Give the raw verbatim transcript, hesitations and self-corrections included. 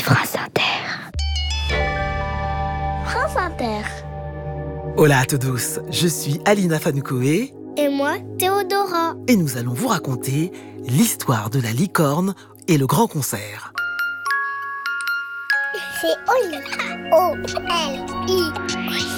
France Inter. France Inter. Hola à tous, je suis Alina Fanoukoé. Et moi, Théodora. Et nous allons vous raconter l'histoire de la licorne et le grand concert. C'est Olivia. O L I